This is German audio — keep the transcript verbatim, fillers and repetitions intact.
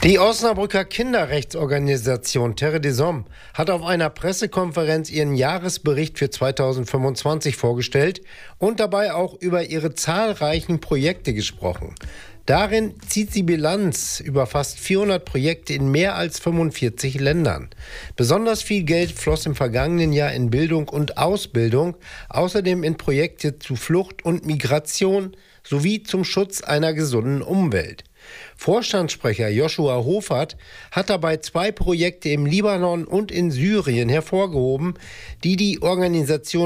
Die Osnabrücker Kinderrechtsorganisation Terre des Hommes hat auf einer Pressekonferenz ihren Jahresbericht für zweitausendfünfundzwanzig vorgestellt und dabei auch über ihre zahlreichen Projekte gesprochen. Darin zieht sie Bilanz über fast vierhundert Projekte in mehr als fünfundvierzig Ländern. Besonders viel Geld floss im vergangenen Jahr in Bildung und Ausbildung, außerdem in Projekte zu Flucht und Migration sowie zum Schutz einer gesunden Umwelt. Vorstandssprecher Joshua Hofert hat dabei zwei Projekte im Libanon und in Syrien hervorgehoben, die die Organisation